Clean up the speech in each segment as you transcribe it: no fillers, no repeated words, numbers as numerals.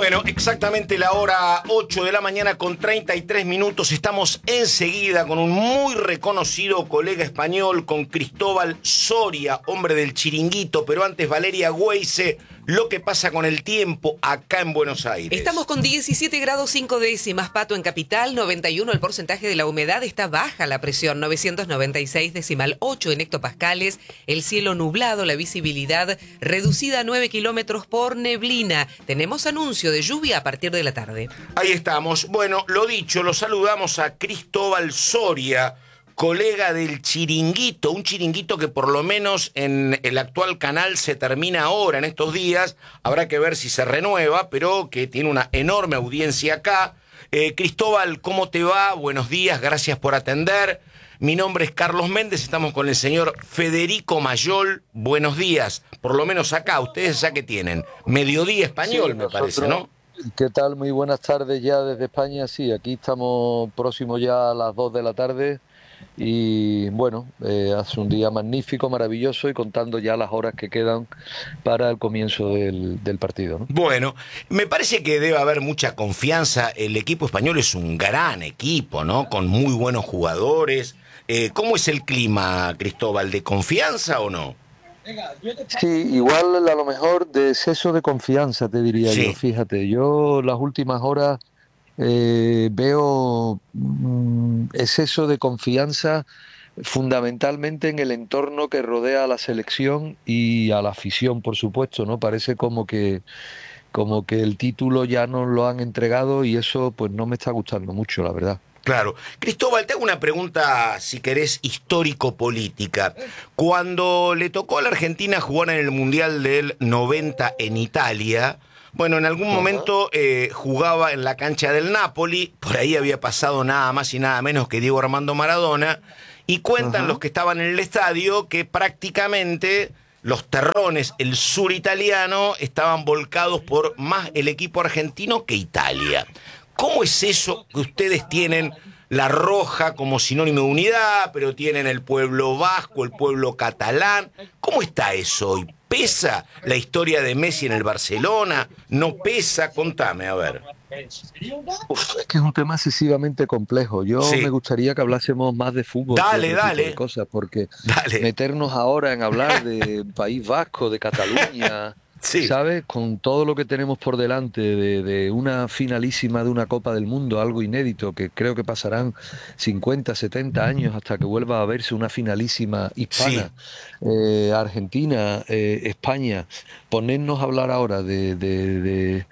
Bueno, exactamente la hora 8 de la mañana con 33 minutos. Estamos enseguida con un muy reconocido colega español, con Cristóbal Soria, hombre del Chiringuito, pero antes Valeria Güeyse, lo que pasa con el tiempo acá en Buenos Aires. Estamos con 17 grados 5 décimas, Pato, en capital, 91 el porcentaje de la humedad, está baja la presión, 996,8 en hectopascales, el cielo nublado, la visibilidad reducida a 9 kilómetros por neblina. Tenemos anuncio de lluvia a partir de la tarde. Ahí estamos. Bueno, lo dicho, lo saludamos a Cristóbal Soria, colega del Chiringuito, un Chiringuito que por lo menos en el actual canal se termina ahora, en estos días. Habrá que ver si se renueva, pero que tiene una enorme audiencia acá. Cristóbal, ¿cómo te va? Buenos días, gracias por atender. Mi nombre es Carlos Méndez, estamos con el señor Federico Mayol. Buenos días, por lo menos acá, ustedes ya que tienen mediodía español, sí, me parece, ¿no? ¿Qué tal? Muy buenas tardes ya desde España. Sí, aquí estamos próximos ya a las 2 de la tarde y bueno, hace un día magnífico, maravilloso y contando ya las horas que quedan para el comienzo del partido, ¿no? Bueno, me parece que debe haber mucha confianza. El equipo español es un gran equipo, ¿no? Con muy buenos jugadores. ¿Cómo es el clima, Cristóbal? ¿De confianza o no? Sí, igual a lo mejor de exceso de confianza, te diría yo. Fíjate, yo las últimas horas veo exceso de confianza fundamentalmente en el entorno que rodea a la selección y a la afición, por supuesto, ¿no? Parece como que el título ya nos lo han entregado y eso pues no me está gustando mucho, la verdad. Claro. Cristóbal, te hago una pregunta, si querés, histórico-política. Cuando le tocó a la Argentina jugar en el Mundial del 90 en Italia, bueno, en algún momento jugaba en la cancha del Napoli, por ahí había pasado nada más y nada menos que Diego Armando Maradona, y cuentan los que estaban en el estadio que prácticamente los terrones, el sur italiano, estaban volcados por más el equipo argentino que Italia. ¿Cómo es eso que ustedes tienen la roja como sinónimo de unidad, pero tienen el pueblo vasco, el pueblo catalán? ¿Cómo está eso hoy? ¿Pesa la historia de Messi en el Barcelona? ¿No pesa? Contame, a ver. Es que es un tema excesivamente complejo. Yo me gustaría que hablásemos más de fútbol. Dale. De cosas, porque meternos ahora en hablar de País Vasco, de Cataluña... Sí. ¿Sabes? Con todo lo que tenemos por delante de una finalísima de una Copa del Mundo, algo inédito, que creo que pasarán 50, 70 años hasta que vuelva a verse una finalísima hispana, Argentina, España, ponernos a hablar ahora del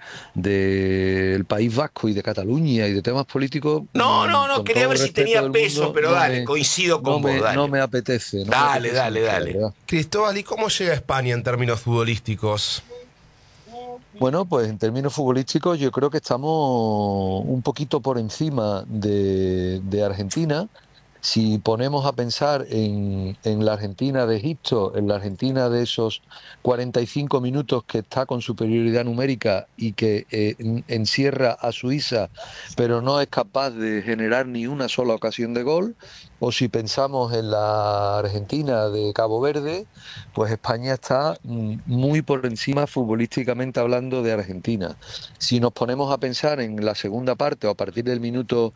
País Vasco y de Cataluña y de temas políticos... No, quería ver si tenía peso, mundo, pero dale, coincido con vos, dale. No me apetece. Dale. Cristóbal, ¿y cómo llega España en términos futbolísticos? Bueno, pues en términos futbolísticos yo creo que estamos un poquito por encima de Argentina. Si ponemos a pensar en la Argentina de Egipto, en la Argentina de esos 45 minutos que está con superioridad numérica y que encierra a Suiza, pero no es capaz de generar ni una sola ocasión de gol, o si pensamos en la Argentina de Cabo Verde, pues España está muy por encima futbolísticamente hablando de Argentina. Si nos ponemos a pensar en la segunda parte o a partir del minuto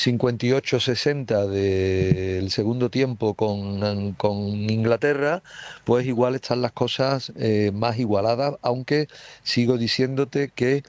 58-60 del segundo tiempo con Inglaterra, pues igual están las cosas más igualadas, aunque sigo diciéndote que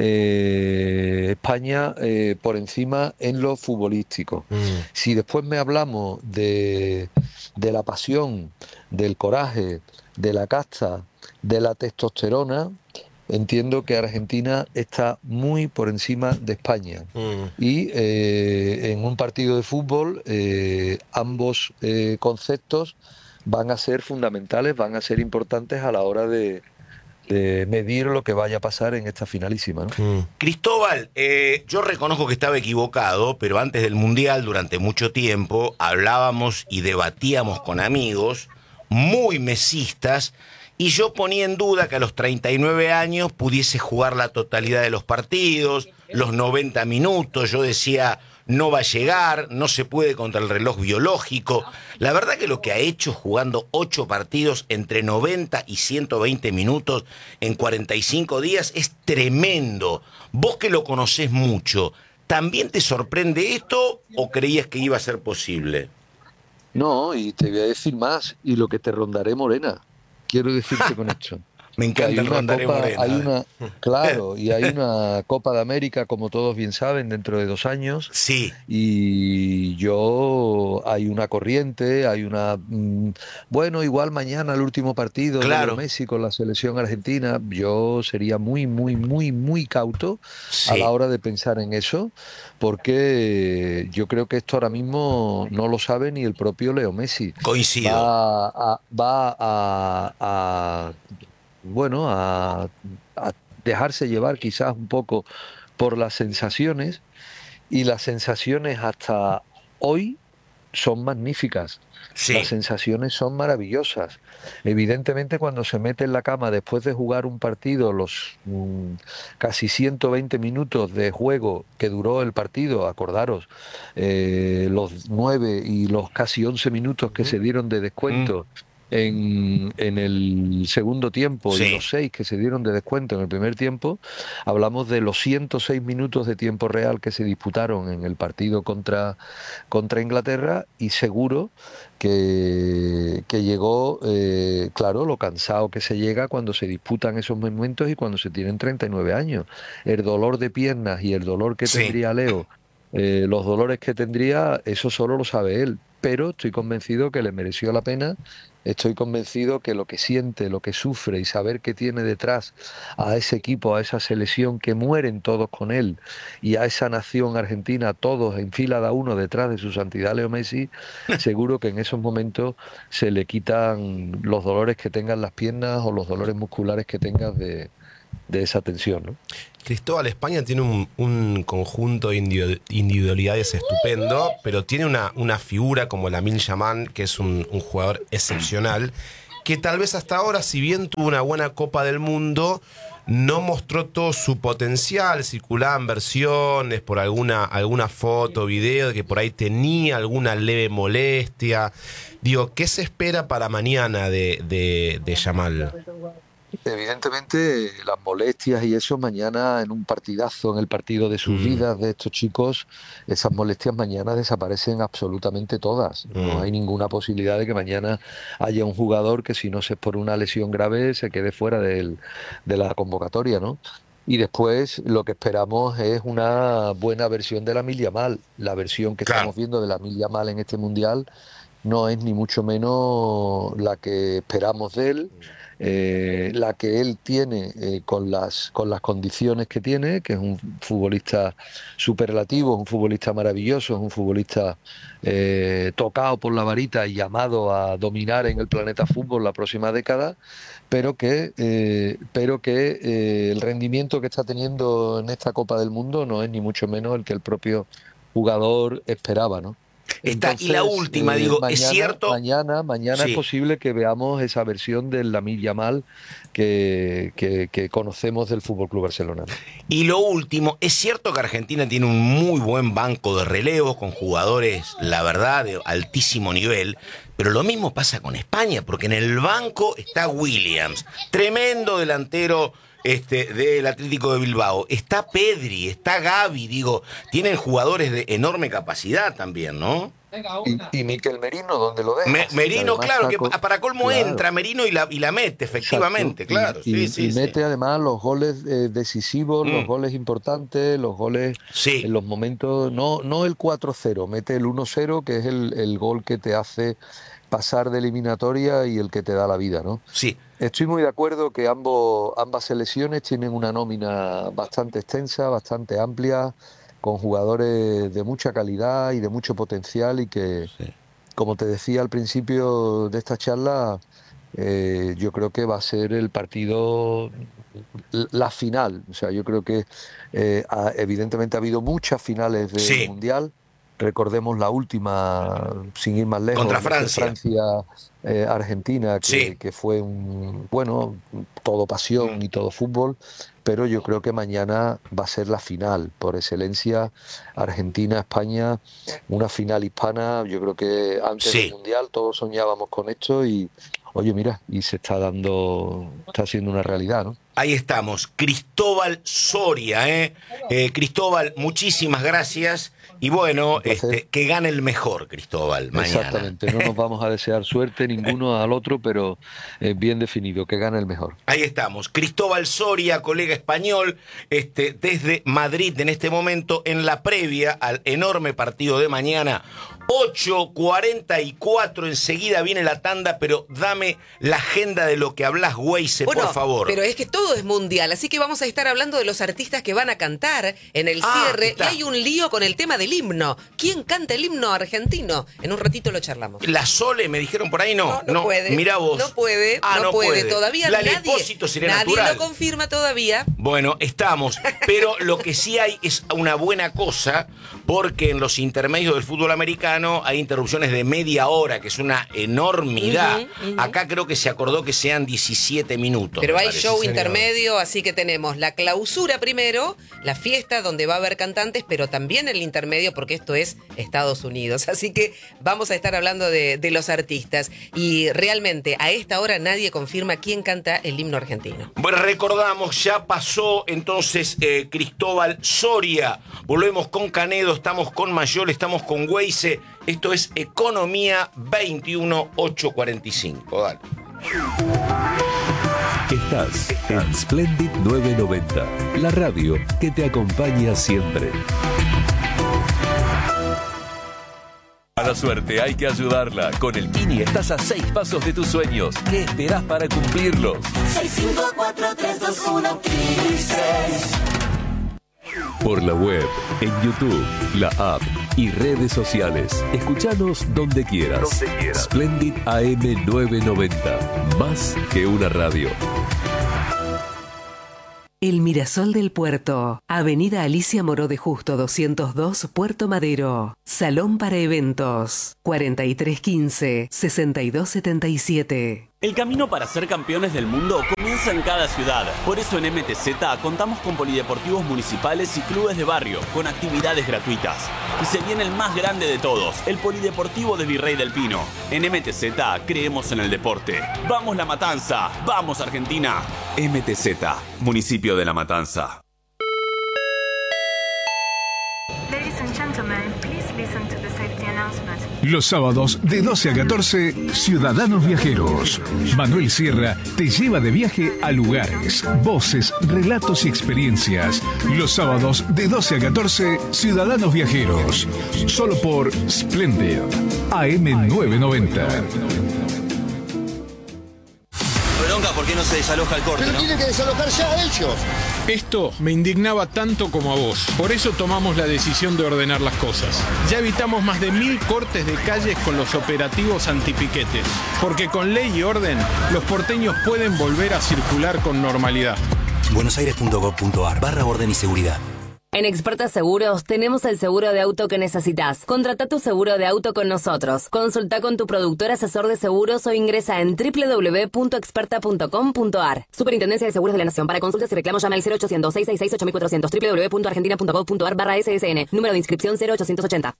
España por encima en lo futbolístico. Si después me hablamos de la pasión, del coraje, de la casta, de la testosterona, entiendo que Argentina está muy por encima de España. Y en un partido de fútbol ambos conceptos van a ser fundamentales, van a ser importantes a la hora de medir lo que vaya a pasar en esta finalísima, ¿no? Cristóbal, yo reconozco que estaba equivocado, pero antes del Mundial, durante mucho tiempo, hablábamos y debatíamos con amigos muy mesistas, y yo ponía en duda que a los 39 años pudiese jugar la totalidad de los partidos, los 90 minutos. Yo decía, no va a llegar, no se puede contra el reloj biológico. La verdad que lo que ha hecho jugando 8 partidos entre 90 y 120 minutos en 45 días es tremendo. Vos que lo conocés mucho, ¿también te sorprende esto o creías que iba a ser posible? No, y te voy a decir más, y lo que te rondaré morena. Quiero decirte con esto. Me Que hay encanta el una Rondaré copa, Morena. hay una, claro, y hay una Copa de América, como todos bien saben, dentro de 2 años, Sí, y hay una corriente, bueno, igual mañana el último partido de Leo claro, Messi con la selección argentina, yo sería muy, muy, muy, muy cauto a la sí, hora de pensar en eso, porque yo creo que esto ahora mismo no lo sabe ni el propio Leo Messi. coincido. Va a bueno, a dejarse llevar quizás un poco por las sensaciones, y las sensaciones hasta hoy son magníficas. Las Sí, sensaciones son maravillosas. Evidentemente, cuando se mete en la cama después de jugar un partido, los casi 120 minutos de juego que duró el partido, acordaros, los 9 y los casi 11 minutos que se dieron de mm, descuento en el segundo tiempo y sí, los 6 que se dieron de descuento en el primer tiempo, hablamos de los 106 minutos de tiempo real que se disputaron en el partido contra Inglaterra, y seguro que llegó, claro, lo cansado que se llega cuando se disputan esos momentos y cuando se tienen 39 años. El dolor de piernas y el dolor que sí. tendría Leo, los dolores que tendría, eso solo lo sabe él. Pero estoy convencido que le mereció la pena, estoy convencido que lo que siente, lo que sufre y saber que tiene detrás a ese equipo, a esa selección que mueren todos con él, y a esa nación argentina, todos en fila de uno detrás de su santidad Leo Messi, seguro que en esos momentos se le quitan los dolores que tengan las piernas o los dolores musculares que tengas de esa tensión, ¿no? Cristóbal, España tiene un conjunto de individualidades estupendo, pero tiene una figura como Lamine Yamal, que es un jugador excepcional, que tal vez hasta ahora, si bien tuvo una buena Copa del Mundo, no mostró todo su potencial. Circulaban versiones por alguna foto, video, de que por ahí tenía alguna leve molestia. Digo, ¿qué se espera para mañana de Yamal? Evidentemente, las molestias y eso mañana en un partidazo, en el partido de sus Mm, vidas de estos chicos, esas molestias mañana desaparecen absolutamente todas. No mm. hay ninguna posibilidad de que mañana haya un jugador que, si no es por una lesión grave, se quede fuera de la convocatoria, ¿no? Y después lo que esperamos es una buena versión de la Yamal. La versión que Claro. estamos viendo de la Yamal en este mundial no es ni mucho menos la que esperamos de él, la que él tiene, con las condiciones que tiene, que es un futbolista superlativo, es un futbolista maravilloso, es un futbolista tocado por la varita y llamado a dominar en el planeta fútbol la próxima década, pero que el rendimiento que está teniendo en esta Copa del Mundo no es ni mucho menos el que el propio jugador esperaba, ¿no? Y la Entonces, última, digo, ¿es mañana, cierto? mañana, mañana es Sí. posible que veamos esa versión del Lamine Yamal que conocemos del Fútbol Club Barcelona, ¿no? Y lo último, es cierto que Argentina tiene un muy buen banco de relevos con jugadores, la verdad, de altísimo nivel, pero lo mismo pasa con España, porque en el banco está Williams, tremendo delantero del Atlético de Bilbao, está Pedri, está Gavi, digo, tienen jugadores de enorme capacidad también, ¿no? Y Mikel Merino, ¿dónde lo dejas? Que Merino, además claro, que para colmo claro, entra Merino y la mete, exacto, efectivamente, claro, sí, y sí, sí. mete además los goles decisivos, los Mm, goles importantes, los goles en sí, los momentos, no el 4-0, mete el 1-0, que es el gol que te hace pasar de eliminatoria y el que te da la vida, ¿no? sí. Estoy muy de acuerdo que ambas selecciones tienen una nómina bastante extensa, bastante amplia, con jugadores de mucha calidad y de mucho potencial, y que, Sí. como te decía al principio de esta charla, yo creo que va a ser el partido, la final. O sea, yo creo que evidentemente ha habido muchas finales del Sí. Mundial, recordemos la última, sin ir más lejos, contra Francia. Argentina, que fue todo pasión y todo fútbol, pero yo creo que mañana va a ser la final, por excelencia, Argentina-España, una final hispana. Yo creo que antes del Mundial todos soñábamos con esto y, oye, mira, y se está siendo una realidad, ¿no? Ahí estamos, Cristóbal Soria, Cristóbal, muchísimas gracias. Y bueno, que gane el mejor, Cristóbal, mañana. Exactamente, no nos vamos a desear suerte ninguno al otro, pero bien definido, que gane el mejor. Ahí estamos, Cristóbal Soria, colega español, desde Madrid en este momento, en la previa al enorme partido de mañana. 8:44, enseguida viene la tanda, pero dame la agenda de lo que hablas, Weise, por favor. Pero es que todo es mundial, así que vamos a estar hablando de los artistas que van a cantar en el cierre. Y hay un lío con el tema del himno. ¿Quién canta el himno argentino? En un ratito lo charlamos. La Sole, me dijeron por ahí, no puede. Mirá vos. No puede. Todavía nadie lo confirma todavía. Bueno, estamos. Pero lo que sí hay es una buena cosa, porque en los intermedios del fútbol americano hay interrupciones de media hora, que es una enormidad. Acá creo que se acordó que sean 17 minutos. Pero hay show intermedio, así que tenemos la clausura primero, la fiesta donde va a haber cantantes, pero también el intermedio, porque esto es Estados Unidos. Así que vamos a estar hablando de los artistas. Y realmente a esta hora nadie confirma quién canta el himno argentino. Bueno, recordamos, ya pasó entonces Cristóbal Soria. Volvemos con Canedo, estamos con Mayol, estamos con Weise. Esto es Economía 21845. Dale. Estás en Splendid 990, la radio que te acompaña siempre. A la suerte hay que ayudarla. Con el Kini estás a 6 pasos de tus sueños. ¿Qué esperás para cumplirlos? 654-321-15. Por la web, en YouTube, la app y redes sociales. Escuchanos donde quieras. Splendid AM 990. Más que una radio. El Mirasol del Puerto, Avenida Alicia Moró de Justo 202, Puerto Madero. Salón para eventos, 4315-6277. El camino para ser campeones del mundo comienza en cada ciudad. Por eso en MTZ contamos con polideportivos municipales y clubes de barrio, con actividades gratuitas. Y se viene el más grande de todos, el Polideportivo de Virrey del Pino. En MTZ creemos en el deporte. ¡Vamos La Matanza! ¡Vamos Argentina! MTZ, Municipio de La Matanza. Ladies and gentlemen, please listen to the safety announcement. Los sábados de 12 a 14, Ciudadanos Viajeros. Manuel Sierra te lleva de viaje a lugares, voces, relatos y experiencias. Los sábados de 12 a 14, Ciudadanos Viajeros. Solo por Splendid, AM 990. Bronca, ¿por qué no se desaloja el corte? Pero tienen que desalojar ya ellos. Esto me indignaba tanto como a vos. Por eso tomamos la decisión de ordenar las cosas. Ya evitamos más de 1000 cortes de calles con los operativos antipiquetes. Porque con ley y orden, los porteños pueden volver a circular con normalidad. buenosaires.gov.ar/orden y seguridad. En Experta Seguros tenemos el seguro de auto que necesitas. Contrata tu seguro de auto con nosotros. Consulta con tu productor asesor de seguros o ingresa en www.experta.com.ar. Superintendencia de Seguros de la Nación. Para consultas y reclamos llama al 0800-666-8400 www.argentina.gov.ar/SSN. Número de inscripción 0880.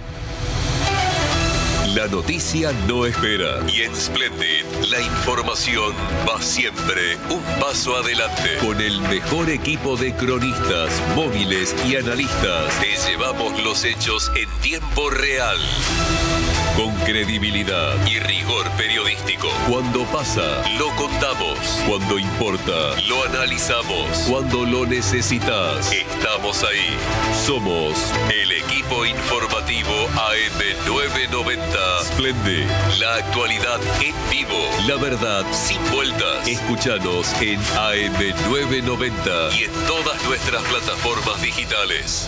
La noticia no espera. Y en Splendid, la información va siempre un paso adelante. Con el mejor equipo de cronistas, móviles y analistas, te llevamos los hechos en tiempo real. Con credibilidad y rigor periodístico. Cuando pasa, lo contamos. Cuando importa, lo analizamos. Cuando lo necesitas, estamos ahí. Somos el equipo informativo AM 990. Splendid, la actualidad en vivo. La verdad sin vueltas. Escúchanos en AM 990 y en todas nuestras plataformas digitales.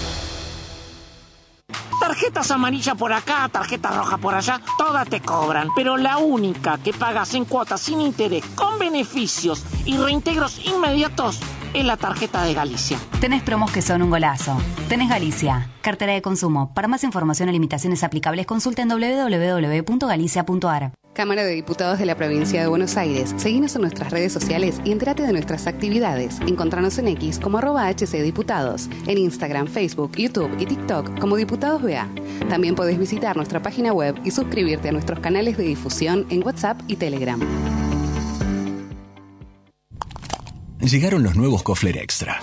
Tarjetas amarillas por acá, tarjeta roja por allá, todas te cobran. Pero la única que pagas en cuotas sin interés, con beneficios y reintegros inmediatos, es la tarjeta de Galicia. Tenés promos que son un golazo. Tenés Galicia, cartera de consumo. Para más información o limitaciones aplicables, consulten www.galicia.ar. Cámara de Diputados de la Provincia de Buenos Aires. Seguinos en nuestras redes sociales y entérate de nuestras actividades. Encontranos en X como @HCDiputados, en Instagram, Facebook, YouTube y TikTok como Diputados BA. También podés visitar nuestra página web y suscribirte a nuestros canales de difusión en WhatsApp y Telegram. Llegaron los nuevos Kofler Extra.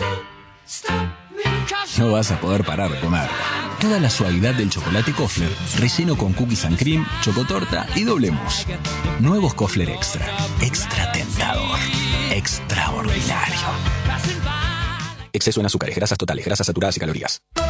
No vas a poder parar de comer. Toda la suavidad del chocolate Kofler, relleno con cookies and cream, chocotorta y doble mousse. Nuevos Kofler Extra. Extra tentador. Extraordinario. Exceso en azúcares, grasas totales, grasas saturadas y calorías.